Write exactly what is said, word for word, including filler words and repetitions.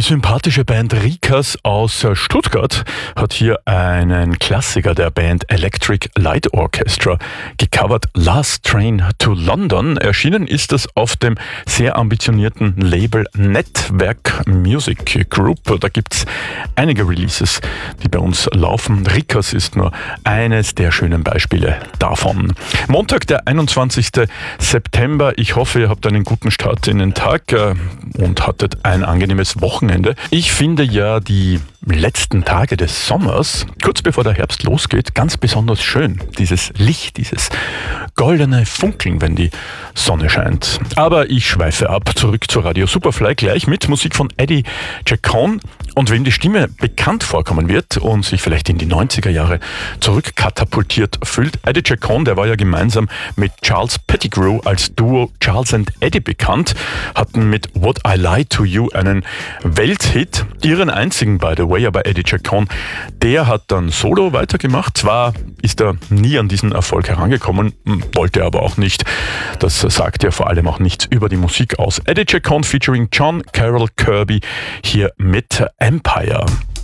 sympathische Band Rikas aus Stuttgart hat hier einen Klassiker der Band Electric Light Orchestra gecovert, Last Train to London. Erschienen ist es auf dem sehr ambitionierten Label Network Music Group. Da gibt's einige Releases, die bei uns laufen. Rikas ist nur eines der schönen Beispiele davon. Montag, der einundzwanzigster September. Ich hoffe, ihr habt einen guten Start in den Tag äh, und hattet ein angenehmes Wochenende. Ich finde ja die letzten Tage des Sommers, kurz bevor der Herbst losgeht, ganz besonders schön. Dieses Licht, dieses goldene Funkeln, wenn die Sonne scheint. Aber ich schweife ab, zurück zu Radio Superfly, gleich mit Musik von Eddie Chacon. Und wem die Stimme bekannt vorkommen wird und sich vielleicht in die neunziger Jahre zurückkatapultiert fühlt, Eddie Chacon, der war ja gemeinsam mit Charles Pettigrew als Duo Charles and Eddie bekannt, hatten mit What I Lie to You einen Welthit, ihren einzigen, by the way, aber Eddie Chacon, der hat dann solo weitergemacht. Zwar ist er nie an diesen Erfolg herangekommen, wollte aber auch nicht. Das sagt ja vor allem auch nichts über die Musik aus. Eddie Chacon featuring John Carroll Kirby hier mit Empire.